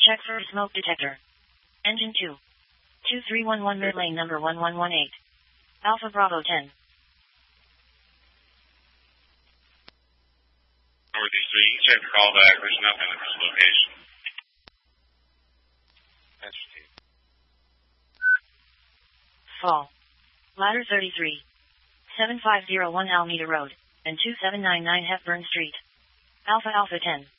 Check for smoke detector. Engine 2. 2311 mid lane number 1118. Alpha Bravo 10. Northeast 3, check the call back. There's nothing at this location. Fall. Ladder 33. 7501 Alameda Road, and 2799 Hepburn Street. Alpha Alpha 10.